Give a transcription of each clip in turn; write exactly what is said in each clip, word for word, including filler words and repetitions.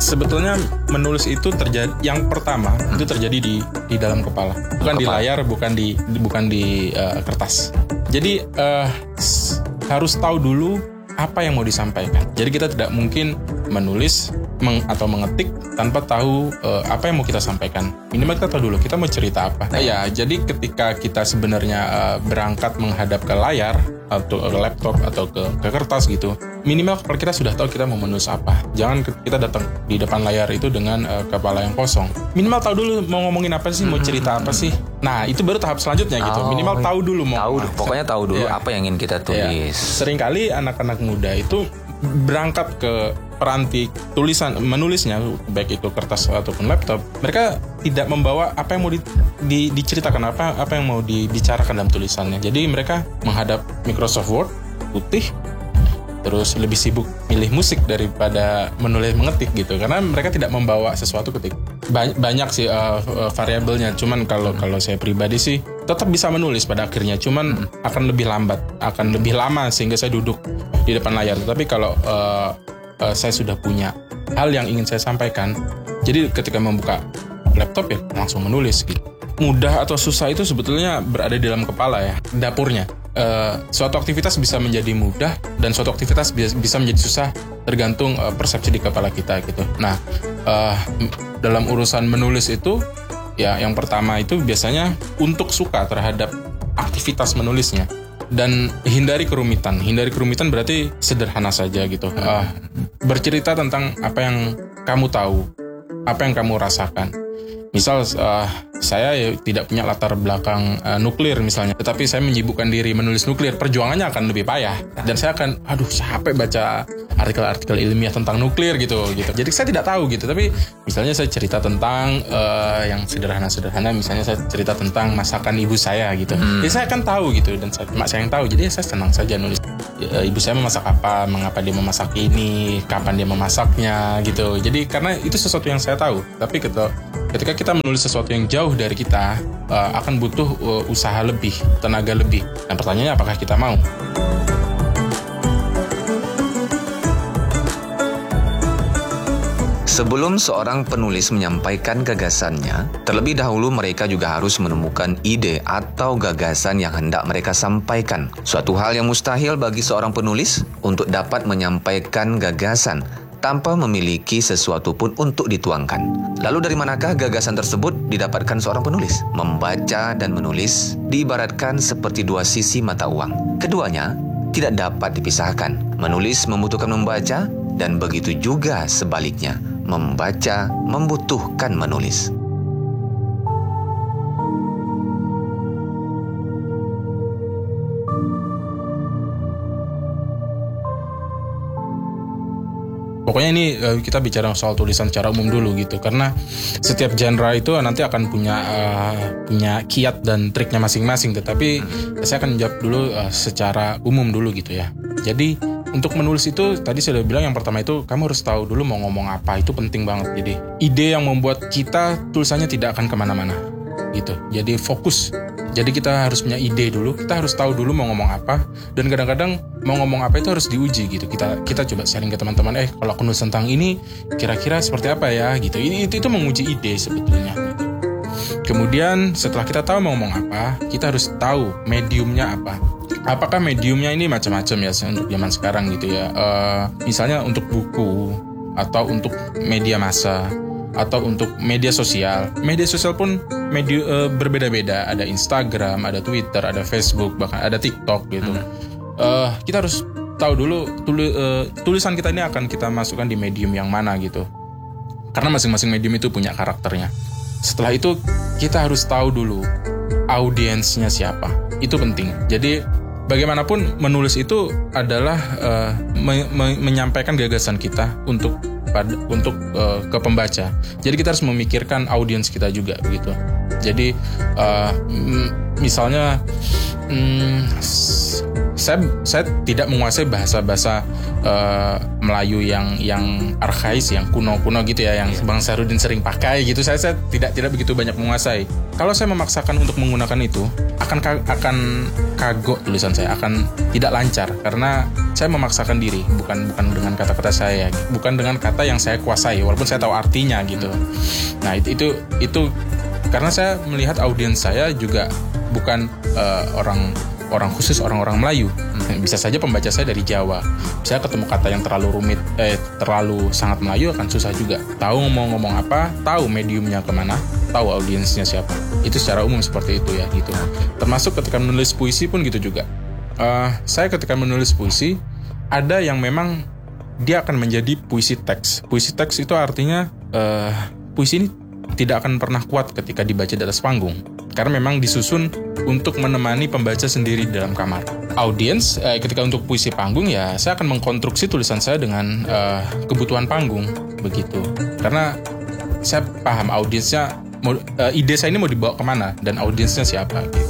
sebetulnya menulis itu terjadi, yang pertama hmm. itu terjadi di di dalam kepala, bukan kepala. Di layar, bukan di, di bukan di uh, kertas. Jadi uh, harus tahu dulu apa yang mau disampaikan. Jadi kita tidak mungkin menulis meng, atau mengetik tanpa tahu uh, apa yang mau kita sampaikan. Minimal kita tahu dulu kita mau cerita apa. Nah, ya, jadi ketika kita sebenarnya uh, berangkat menghadap ke layar atau ke laptop atau ke, ke kertas gitu, minimal kalau kita sudah tahu kita mau menulis apa. Jangan kita datang di depan layar itu dengan uh, kepala yang kosong. Minimal tahu dulu mau ngomongin apa sih, mau cerita apa sih. Nah, itu baru tahap selanjutnya gitu. Minimal tahu dulu mau tahu dulu, pokoknya tahu dulu ya. Apa yang ingin kita tulis. Ya. Seringkali anak-anak muda itu berangkat ke peranti tulisan menulisnya, baik itu kertas ataupun laptop, mereka tidak membawa apa yang mau di, di, diceritakan, apa apa yang mau dibicarakan dalam tulisannya. Jadi mereka menghadap Microsoft Word putih, terus lebih sibuk milih musik daripada menulis mengetik gitu, karena mereka tidak membawa sesuatu ketik. Banyak, banyak sih uh, uh, variabelnya. Cuman kalau kalau saya pribadi sih tetap bisa menulis pada akhirnya, cuman akan lebih lambat, akan lebih lama sehingga saya duduk di depan layar. Tapi kalau uh, uh, saya sudah punya hal yang ingin saya sampaikan, jadi ketika membuka laptop ya langsung menulis gitu. Mudah atau susah itu sebetulnya berada di dalam kepala ya, dapurnya. Uh, suatu aktivitas bisa menjadi mudah dan suatu aktivitas bisa menjadi susah tergantung uh, persepsi di kepala kita gitu. Nah, uh, dalam urusan menulis itu ya yang pertama itu biasanya untuk suka terhadap aktivitas menulisnya dan hindari kerumitan. Hindari kerumitan berarti sederhana saja gitu. Uh, bercerita tentang apa yang kamu tahu, apa yang kamu rasakan. Misal uh, saya ya tidak punya latar belakang uh, nuklir misalnya, tetapi saya menyibukkan diri menulis nuklir, perjuangannya akan lebih payah dan saya akan aduh capek baca artikel-artikel ilmiah tentang nuklir gitu gitu. Jadi saya tidak tahu gitu, tapi misalnya saya cerita tentang uh, yang sederhana-sederhana, misalnya saya cerita tentang masakan ibu saya gitu. Hmm. Jadi saya akan tahu gitu dan saya, mak saya yang tahu. Jadi saya senang saja nulis. Ibu saya memasak apa, mengapa dia memasak ini, kapan dia memasaknya gitu. Jadi karena itu sesuatu yang saya tahu. Tapi ketika, ketika kita menulis sesuatu yang jauh dari kita, uh, akan butuh uh, usaha lebih, tenaga lebih. Dan pertanyaannya apakah kita mau? Sebelum seorang penulis menyampaikan gagasannya, terlebih dahulu mereka juga harus menemukan ide atau gagasan yang hendak mereka sampaikan. Suatu hal yang mustahil bagi seorang penulis untuk dapat menyampaikan gagasan tanpa memiliki sesuatu pun untuk dituangkan. Lalu dari manakah gagasan tersebut didapatkan seorang penulis? Membaca dan menulis diibaratkan seperti dua sisi mata uang. Keduanya tidak dapat dipisahkan. Menulis membutuhkan membaca dan begitu juga sebaliknya. Membaca membutuhkan menulis. Pokoknya ini kita bicara soal tulisan secara umum dulu gitu, karena setiap genre itu nanti akan punya uh, punya kiat dan triknya masing-masing. Tetapi hmm. saya akan jawab dulu uh, secara umum dulu gitu ya. Jadi untuk menulis itu tadi saya udah bilang yang pertama itu kamu harus tahu dulu mau ngomong apa, itu penting banget. Jadi ide yang membuat kita tulisannya tidak akan kemana-mana gitu. Jadi fokus. Jadi kita harus punya ide dulu, kita harus tahu dulu mau ngomong apa, dan kadang-kadang mau ngomong apa itu harus diuji gitu. Kita kita coba sharing ke teman-teman, eh kalau aku nulis tentang ini kira-kira seperti apa ya gitu. Ini itu itu menguji ide sebetulnya. Gitu. Kemudian setelah kita tahu mau ngomong apa, kita harus tahu mediumnya apa. Apakah mediumnya ini macam-macam ya untuk zaman sekarang gitu ya. Uh, misalnya untuk buku atau untuk media massa atau untuk media sosial. Media sosial pun media uh, berbeda-beda. Ada Instagram, ada Twitter, ada Facebook, bahkan ada TikTok gitu. Hmm. Uh, kita harus tahu dulu tuli, uh, tulisan kita ini akan kita masukkan di medium yang mana gitu. Karena masing-masing medium itu punya karakternya. Setelah itu kita harus tahu dulu audiensnya siapa. Itu penting. Jadi bagaimanapun menulis itu adalah uh, me- me- menyampaikan gagasan kita untuk pada, untuk uh, ke pembaca. Jadi kita harus memikirkan audiens kita juga begitu. Jadi uh, m- misalnya mm, saya saya tidak menguasai bahasa-bahasa uh, Melayu yang yang arkais, yang kuno-kuno gitu ya, yang Bang Sahrudin sering pakai gitu. Saya saya tidak tidak begitu banyak menguasai. Kalau saya memaksakan untuk menggunakan itu, akan akan kagok tulisan saya, akan tidak lancar karena saya memaksakan diri, bukan bukan dengan kata-kata saya, bukan dengan kata yang saya kuasai, walaupun saya tahu artinya gitu. Nah itu itu itu karena saya melihat audiens saya juga bukan uh, orang orang khusus, orang-orang Melayu. Bisa saja pembaca saya dari Jawa. Saya ketemu kata yang terlalu rumit, eh terlalu sangat Melayu akan susah juga. Tahu ngomong-ngomong apa, tahu mediumnya kemana, tahu audiensnya siapa. Itu secara umum seperti itu ya gitu. Termasuk ketika menulis puisi pun gitu juga. Uh, saya ketika menulis puisi ada yang memang dia akan menjadi puisi teks. Puisi teks itu artinya uh, puisi ini tidak akan pernah kuat ketika dibaca di atas panggung. Karena memang disusun untuk menemani pembaca sendiri di dalam kamar. Audiens, eh, ketika untuk puisi panggung ya saya akan mengkonstruksi tulisan saya dengan eh, kebutuhan panggung, begitu. Karena saya paham audiensnya, mau, eh, ide saya ini mau dibawa kemana dan audiensnya siapa gitu.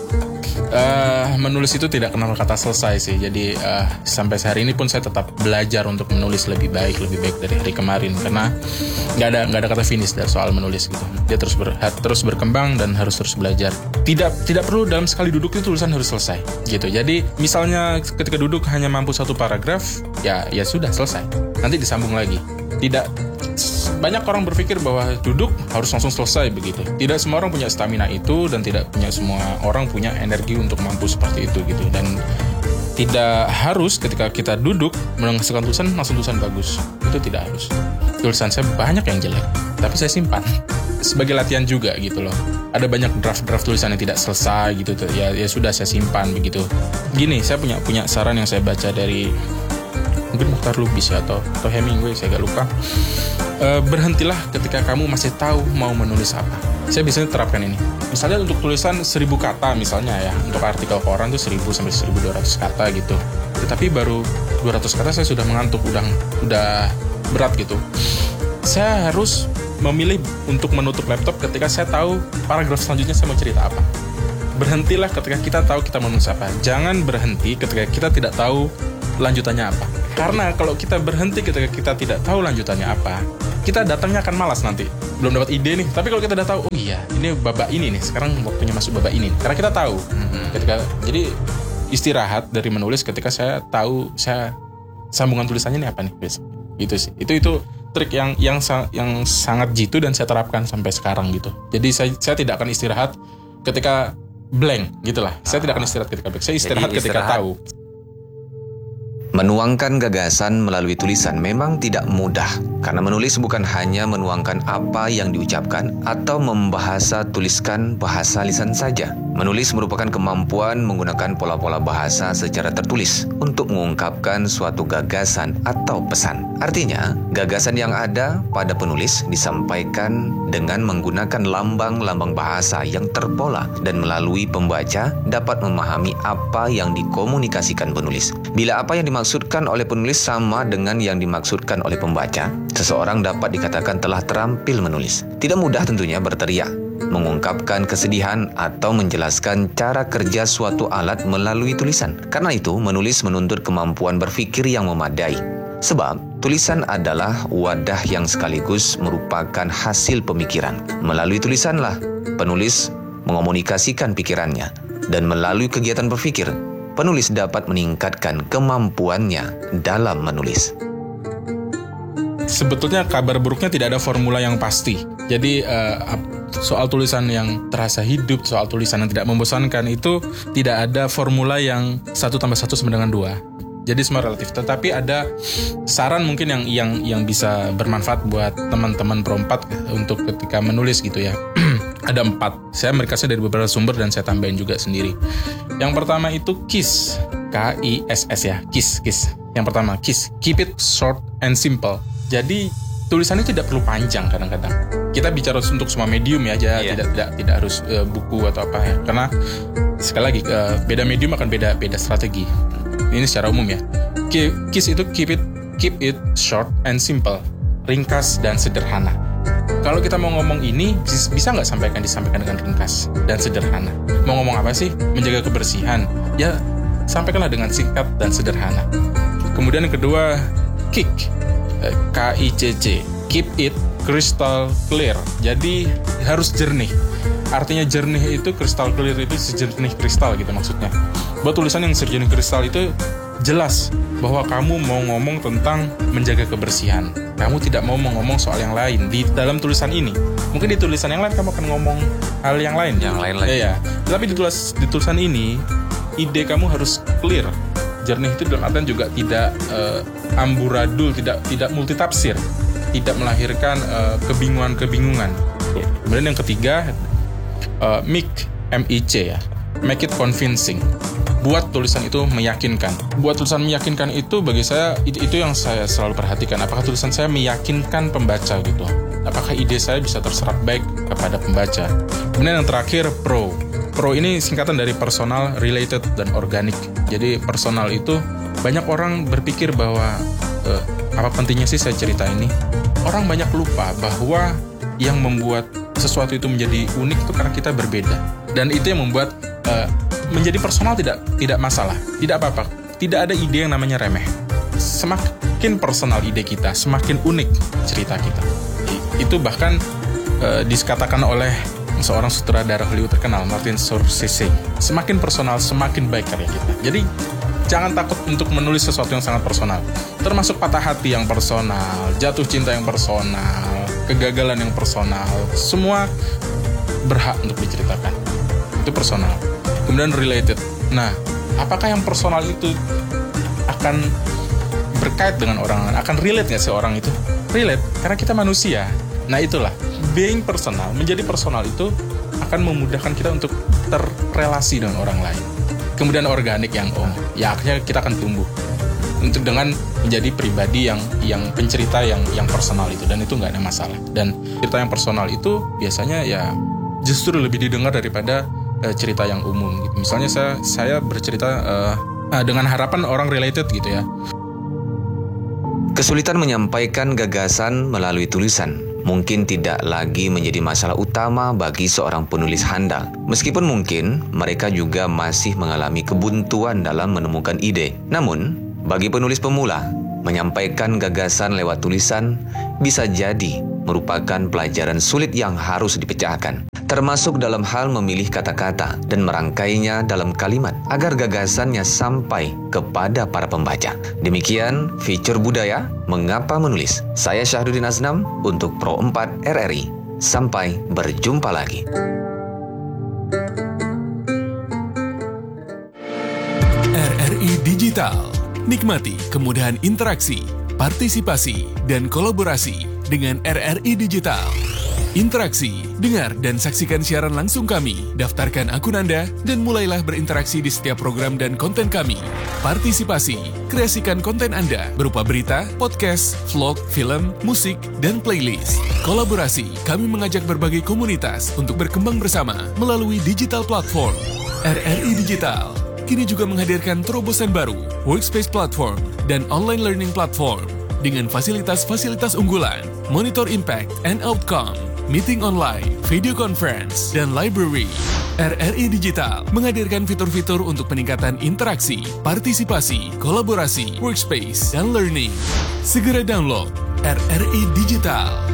Uh, menulis itu tidak kenal kata selesai sih. Jadi uh, sampai hari ini pun saya tetap belajar untuk menulis lebih baik, lebih baik dari hari kemarin. Karena nggak ada nggak ada kata finish dari soal menulis gitu. Dia terus ber, terus berkembang dan harus terus belajar. Tidak tidak perlu dalam sekali duduk itu tulisan harus selesai gitu. Jadi misalnya ketika duduk hanya mampu satu paragraf, ya ya sudah selesai. Nanti disambung lagi. Tidak banyak orang berpikir bahwa duduk harus langsung selesai begitu. Tidak semua orang punya stamina itu dan tidak punya semua orang punya energi untuk mampu seperti itu gitu. Dan tidak harus ketika kita duduk menghasilkan tulisan langsung tulisan bagus. Itu tidak harus. Tulisan saya banyak yang jelek, tapi saya simpan sebagai latihan juga gitu loh. Ada banyak draft-draft tulisan yang tidak selesai gitu. Ya ya sudah saya simpan begitu. Gini, saya punya punya saran yang saya baca dari mungkin Mukhtar Lubis ya, atau atau Hemingway, saya agak lupa. E, berhentilah ketika kamu masih tahu mau menulis apa. Saya biasanya terapkan ini. Misalnya untuk tulisan seribu kata misalnya ya, untuk artikel koran tuh seribu sampai seribu dua ratus kata gitu. Tetapi baru dua ratus kata saya sudah mengantuk, udah udah berat gitu. Saya harus memilih untuk menutup laptop ketika saya tahu paragraf selanjutnya saya mau cerita apa. Berhentilah ketika kita tahu kita mau menulis apa. Jangan berhenti ketika kita tidak tahu lanjutannya apa. Karena kalau kita berhenti ketika kita tidak tahu lanjutannya apa, kita datangnya akan malas nanti. Belum dapat ide nih. Tapi kalau kita udah tahu, oh iya, ini babak ini nih. Sekarang waktunya masuk babak ini. Karena kita tahu. Mm-hmm. Ketika jadi istirahat dari menulis ketika saya tahu saya sambungan tulisannya ini apa nih, guys. Gitu sih. Itu itu trik yang yang yang sangat jitu dan saya terapkan sampai sekarang gitu. Jadi saya saya tidak akan istirahat ketika blank gitulah. Saya ah. tidak akan istirahat ketika blank. Saya istirahat, istirahat ketika tahu. Menuangkan gagasan melalui tulisan memang tidak mudah, karena menulis bukan hanya menuangkan apa yang diucapkan atau membahasa tuliskan bahasa lisan saja. Menulis merupakan kemampuan menggunakan pola-pola bahasa secara tertulis untuk mengungkapkan suatu gagasan atau pesan. Artinya, gagasan yang ada pada penulis disampaikan dengan menggunakan lambang-lambang bahasa yang terpola dan melalui pembaca dapat memahami apa yang dikomunikasikan penulis. Bila apa yang dimaksudkan oleh penulis sama dengan yang dimaksudkan oleh pembaca, seseorang dapat dikatakan telah terampil menulis. Tidak mudah tentunya berteriak, mengungkapkan kesedihan atau menjelaskan cara kerja suatu alat melalui tulisan. Karena itu, menulis menuntut kemampuan berpikir yang memadai. Sebab, tulisan adalah wadah yang sekaligus merupakan hasil pemikiran. Melalui tulisanlah, penulis mengomunikasikan pikirannya. Dan melalui kegiatan berpikir, penulis dapat meningkatkan kemampuannya dalam menulis. Sebetulnya kabar buruknya tidak ada formula yang pasti. Jadi uh, soal tulisan yang terasa hidup, soal tulisan yang tidak membosankan itu tidak ada formula yang satu tambah satu sama dengan dua. Jadi semua relatif. Tetapi ada saran mungkin yang yang yang bisa bermanfaat buat teman-teman perompat untuk ketika menulis gitu ya. Ada empat. Saya merikasnya dari beberapa sumber dan saya tambahin juga sendiri. Yang pertama itu KISS, K I S S ya, KISS, KISS. Yang pertama KISS, keep it short and simple. Jadi tulisannya tidak perlu panjang kadang-kadang. Kita bicara untuk semua medium ya aja, yeah. tidak tidak tidak harus uh, buku atau apa ya. Karena sekali lagi uh, beda medium akan beda beda strategi. Ini secara umum ya. KISS itu keep it keep it short and simple, ringkas dan sederhana. Kalau kita mau ngomong ini bisa nggak sampaikan disampaikan dengan ringkas dan sederhana. Mau ngomong apa sih? Menjaga kebersihan. Ya sampaikanlah dengan singkat dan sederhana. Kemudian yang kedua, kick, K I C C, keep it crystal clear. Jadi harus jernih. Artinya jernih itu crystal clear itu sejernih kristal gitu maksudnya. Buat tulisan yang sejernih kristal itu jelas bahwa kamu mau ngomong tentang menjaga kebersihan. Kamu tidak mau ngomong soal yang lain di dalam tulisan ini. Mungkin di tulisan yang lain kamu akan ngomong hal yang lain. Yang lain lagi. Ya, ya. Tapi di, tulis, di tulisan ini, ide kamu harus clear. Jernih itu dalam artian juga tidak uh, amburadul, tidak tidak multitafsir, tidak melahirkan uh, kebingungan-kebingungan. Kemudian yang ketiga, uh, make, M I C ya, make it convincing. Buat tulisan itu meyakinkan. Buat tulisan meyakinkan itu bagi saya itu, itu yang saya selalu perhatikan. Apakah tulisan saya meyakinkan pembaca gitu? Apakah ide saya bisa terserap baik kepada pembaca? Kemudian yang terakhir, pro. Pro ini singkatan dari personal, related, dan organic. Jadi personal itu banyak orang berpikir bahwa eh, apa pentingnya sih saya cerita ini? Orang banyak lupa bahwa yang membuat sesuatu itu menjadi unik itu karena kita berbeda. Dan itu yang membuat eh, menjadi personal tidak tidak masalah, tidak apa-apa. Tidak ada ide yang namanya remeh. Semakin personal ide kita, semakin unik cerita kita. Itu bahkan eh, dikatakan oleh seorang sutradara Hollywood terkenal, Martin Scorsese. Semakin personal, semakin baik karya kita. Jadi, jangan takut untuk menulis sesuatu yang sangat personal. Termasuk patah hati yang personal, jatuh cinta yang personal, kegagalan yang personal. Semua berhak untuk diceritakan. Itu personal. Kemudian related. Nah, apakah yang personal itu akan berkait dengan orang lain? Akan relate nggak sih orang itu? Relate, karena kita manusia. Nah, itulah. Being personal, menjadi personal itu akan memudahkan kita untuk terrelasi dengan orang lain. Kemudian organik yang om, ya akhirnya kita akan tumbuh untuk dengan menjadi pribadi yang yang pencerita yang yang personal itu, dan itu nggak ada masalah. Dan cerita yang personal itu biasanya ya justru lebih didengar daripada uh, cerita yang umum. Gitu. Misalnya saya saya bercerita uh, dengan harapan orang related gitu ya. Kesulitan menyampaikan gagasan melalui tulisan mungkin tidak lagi menjadi masalah utama bagi seorang penulis handal. Meskipun mungkin mereka juga masih mengalami kebuntuan dalam menemukan ide. Namun, bagi penulis pemula, menyampaikan gagasan lewat tulisan bisa jadi merupakan pelajaran sulit yang harus dipecahkan. Termasuk dalam hal memilih kata-kata dan merangkainya dalam kalimat agar gagasannya sampai kepada para pembaca. Demikian Fitur Budaya, Mengapa Menulis. Saya Syahruddin Aznam untuk Pro empat R R I. Sampai berjumpa lagi. R R I Digital. Nikmati kemudahan interaksi, partisipasi, dan kolaborasi dengan R R I Digital. Interaksi, dengar dan saksikan siaran langsung kami, daftarkan akun Anda, dan mulailah berinteraksi di setiap program dan konten kami. Partisipasi, kreasikan konten Anda berupa berita, podcast, vlog, film, musik, dan playlist. Kolaborasi, kami mengajak berbagai komunitas untuk berkembang bersama melalui digital platform. R R I Digital kini juga menghadirkan terobosan baru, workspace platform, dan online learning platform dengan fasilitas-fasilitas unggulan, monitor impact and outcome, meeting online, video conference, dan library. R R I Digital menghadirkan fitur-fitur untuk peningkatan interaksi, partisipasi, kolaborasi, workspace, dan learning. Segera download R R I Digital.